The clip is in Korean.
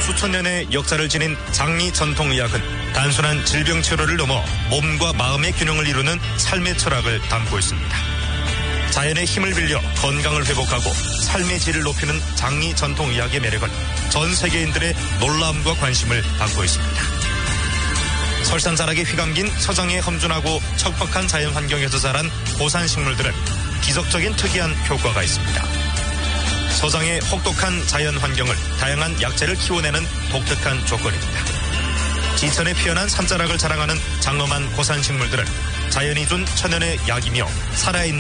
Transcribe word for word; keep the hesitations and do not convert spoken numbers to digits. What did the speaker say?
수천 년의 역사를 지닌 장미 전통의학은 단순한 질병 치료를 넘어 몸과 마음의 균형을 이루는 삶의 철학을 담고 있습니다. 자연의 힘을 빌려 건강을 회복하고 삶의 질을 높이는 장미 전통의학의 매력은 전 세계인들의 놀라움과 관심을 받고 있습니다. 설산자락에 휘감긴 서장에 험준하고 척박한 자연 환경에서 자란 고산 식물들은 기적적인 특이한 효과가 있습니다. 서장의 혹독한 자연 환경을 다양한 약재를 키워내는 독특한 조건입니다. 지천에 피어난 산자락을 자랑하는 장엄한 고산 식물들은 자연이 준 천연의 약이며 살아있는